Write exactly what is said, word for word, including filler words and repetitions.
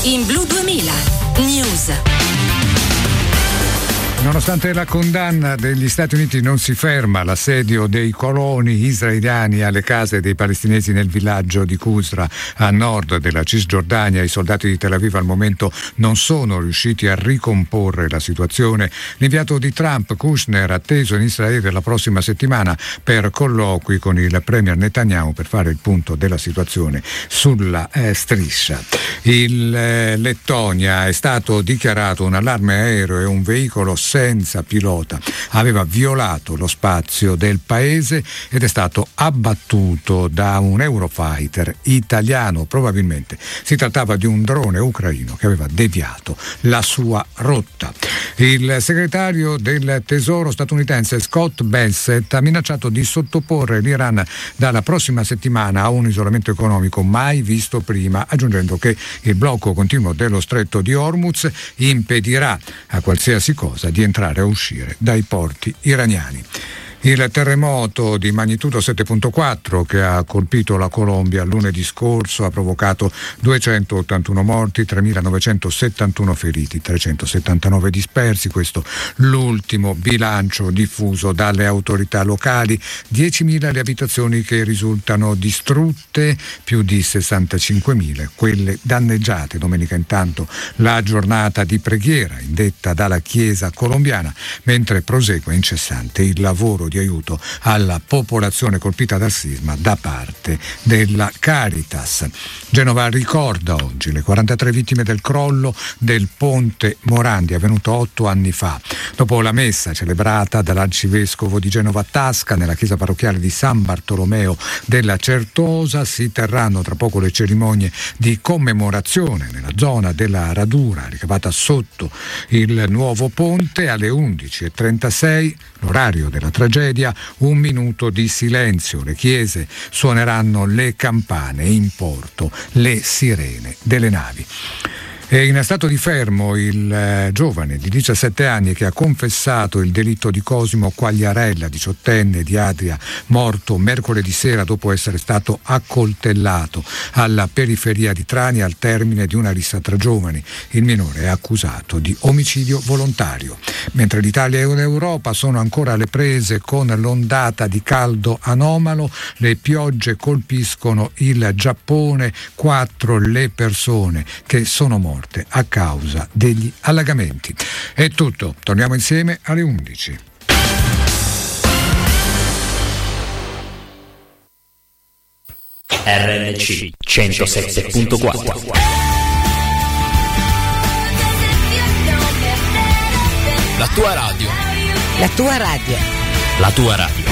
in Blu duemila News. Nonostante la condanna degli Stati Uniti non si ferma l'assedio dei coloni israeliani alle case dei palestinesi nel villaggio di Qusra a nord della Cisgiordania. I soldati di Tel Aviv al momento non sono riusciti a ricomporre la situazione. L'inviato di Trump, Kushner, atteso in Israele la prossima settimana per colloqui con il premier Netanyahu per fare il punto della situazione sulla eh, striscia. Il eh, Lettonia è stato dichiarato un allarme aereo e un veicolo senza pilota aveva violato lo spazio del paese ed è stato abbattuto da un Eurofighter italiano. Probabilmente si trattava di un drone ucraino che aveva deviato la sua rotta. Il segretario del Tesoro statunitense Scott Bessent ha minacciato di sottoporre l'Iran dalla prossima settimana a un isolamento economico mai visto prima, aggiungendo che il blocco continuo dello stretto di Hormuz impedirà a qualsiasi cosa di entrare o uscire dai porti iraniani. Il terremoto di magnitudo sette virgola quattro che ha colpito la Colombia lunedì scorso ha provocato duecentottantuno morti, tremilanovecentosettantuno feriti, trecentosettantanove dispersi. Questo l'ultimo bilancio diffuso dalle autorità locali. diecimila le abitazioni che risultano distrutte, più di sessantacinquemila quelle danneggiate. Domenica intanto la giornata di preghiera indetta dalla Chiesa colombiana, mentre prosegue incessante il lavoro di aiuto alla popolazione colpita dal sisma da parte della Caritas. Genova ricorda oggi le quarantatré vittime del crollo del ponte Morandi avvenuto otto anni fa. Dopo la messa celebrata dall'arcivescovo di Genova Tasca nella chiesa parrocchiale di San Bartolomeo della Certosa si terranno tra poco le cerimonie di commemorazione nella zona della radura ricavata sotto il nuovo ponte. Alle undici e trentasei, l'orario della tragedia, un minuto di silenzio. Le chiese suoneranno le campane, in porto le sirene delle navi. È in stato di fermo il eh, giovane di diciassette anni che ha confessato il delitto di Cosimo Quagliarella, diciottenne di Adria, morto mercoledì sera dopo essere stato accoltellato alla periferia di Trani al termine di una rissa tra giovani. Il minore è accusato di omicidio volontario. Mentre l'Italia e l'Europa sono ancora alle prese con l'ondata di caldo anomalo, le piogge colpiscono il Giappone, quattro le persone che sono morte a causa degli allagamenti. È tutto, torniamo insieme alle undici. R N C centosette virgola quattro. La tua radio. La tua radio. La tua radio.